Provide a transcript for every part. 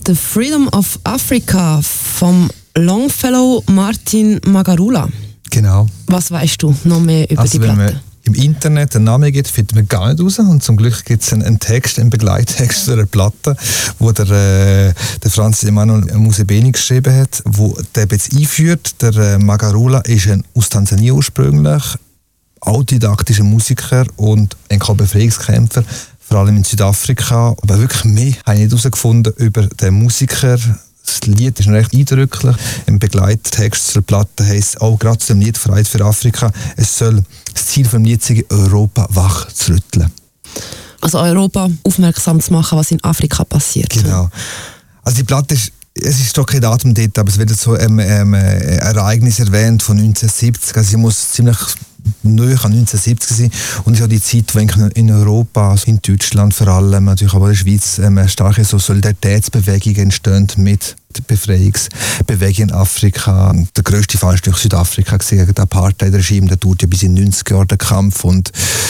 The Freedom of Africa vom Longfellow Martin Magarula. Genau. Was weißt du noch mehr über die Platte? Wenn man im Internet einen Namen gibt, findet man gar nicht raus. Und zum Glück gibt es einen Text, einen Begleittext zu der Platte, wo der Franz Emanuel Musebeni geschrieben hat, wo der jetzt einführt. Der Magarula ist aus Tansania ursprünglich, autodidaktischer Musiker und ein Befreiungskämpfer, vor allem in Südafrika. Aber wirklich mehr habe ich nicht herausgefunden über den Musiker. Das Lied ist recht eindrücklich. Im Begleittext zur Platte heisst auch gerade zum Lied «Freiheit für Afrika», es soll das Ziel vom Lied sein, Europa wach zu rütteln. Also Europa aufmerksam zu machen, was in Afrika passiert. Genau. Also die Platte ist, es ist doch kein Datum dort, aber es wird so ein Ereignis erwähnt von 1970. Also sie muss ziemlich neu an 1970 sein und es ist auch die Zeit, wo in Europa, also in Deutschland vor allem, natürlich aber in der Schweiz, starke so Solidaritätsbewegungen entstehen mit der Befreiungsbewegung in Afrika. Der grösste Fall ist durch Südafrika gegen das Apartheid-Regime, der dauert ja bis in den 90er Jahren der Kampf und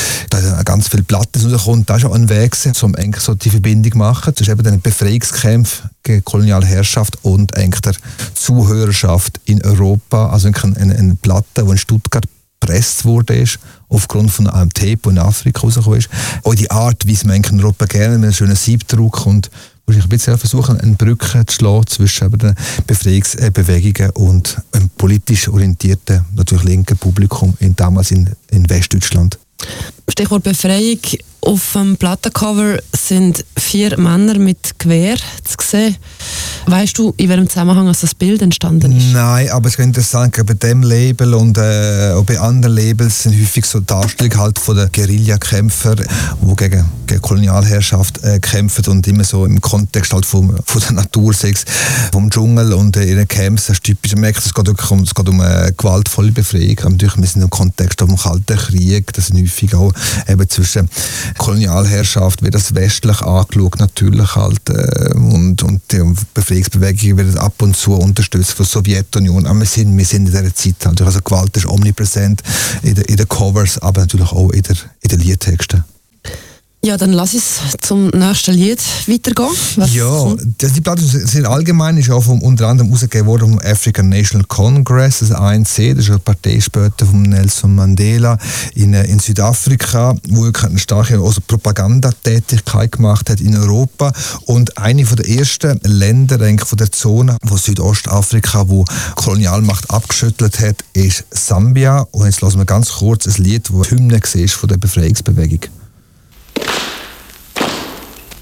da ganz viele Platten rauskommt. Das ist auch ein Weg, um eigentlich so die Verbindung zu machen zwischen eben den Befreiungskampf gegen koloniale Herrschaft und eigentlich der Zuhörerschaft in Europa. Also eine Platte, die in Stuttgart gepresst wurde, aufgrund von einem Tape, das in Afrika rausgekommen ist. Auch die Art, wie es man in Europa gerne mit einem schönen Siebdruck und wo ich ein bisschen versuchen, eine Brücke zu schlagen zwischen den Befreiungsbewegungen und einem politisch orientierten, natürlich linken Publikum damals in Westdeutschland. Stichwort Befreiung. Auf dem Plattencover sind 4 Männer mit Gewehr zu sehen. Weißt du, in welchem Zusammenhang das Bild entstanden ist? Nein, aber es ist interessant, bei diesem Label und auch bei anderen Labels sind häufig so Darstellungen halt von den Guerillakämpfern, die gegen Kolonialherrschaft kämpfen und immer so im Kontext halt von der Natur, vom Dschungel und ihren Camps. Das ist typisch. Man merkt, es geht um eine gewaltvolle Befreiung. Aber natürlich, wir sind im Kontext vom Kalten Krieg, das sind häufig auch eben zwischen Kolonialherrschaft wird das westlich angeschaut, natürlich halt, und die Befreiungsbewegung wird ab und zu unterstützt von der Sowjetunion. Aber wir sind in dieser Zeit halt, also Gewalt ist omnipräsent in den Covers, aber natürlich auch in den Liedtexten. Ja, dann lass uns zum nächsten Lied weitergehen. Die Platte sind allgemein ist auch unter anderem ausgegeben worden vom African National Congress, das ANC, das ist eine Partei später von Nelson Mandela in Südafrika, wo eine starke Propagandatätigkeit gemacht hat in Europa und eine von der ersten Länder von der Zone von Südostafrika, wo Kolonialmacht abgeschüttelt hat, ist Sambia. Und jetzt lassen wir ganz kurz ein Lied, das Hymne war von der Befreiungsbewegung.